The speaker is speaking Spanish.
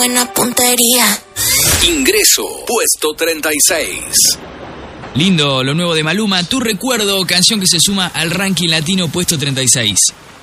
buena puntería. Ingreso, puesto 36. Lindo lo nuevo de Maluma, Tu Recuerdo, canción que se suma al ranking latino puesto 36.